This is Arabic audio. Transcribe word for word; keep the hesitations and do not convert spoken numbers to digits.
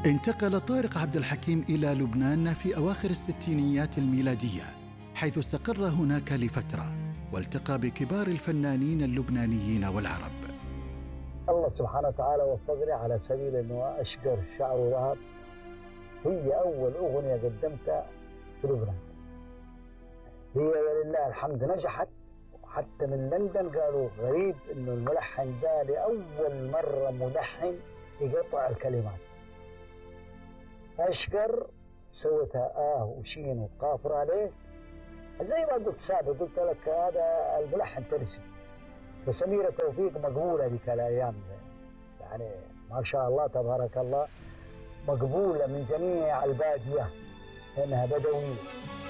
انتقل طارق عبد الحكيم إلى لبنان في أواخر الستينيات الميلادية، حيث استقر هناك لفترة والتقى بكبار الفنانين اللبنانيين والعرب. الله سبحانه وتعالى وفقني على سبيل أنه أشقر شعر وذهب هي أول أغنية قدمتها في لبنان، هي ولله الحمد نجحت. حتى من لندن قالوا غريب أنه الملحن ده لأول مرة ملحن يقطع الكلمات. أشقر سويتها آه وشين وقاف عليه زي ما قلت سابق، قلت لك هذا الملحن ترسي. فسميرة توفيق مقبولة ذيك الأيام، يعني ما شاء الله تبارك الله، مقبولة من جميع البادية لأنها بدوية.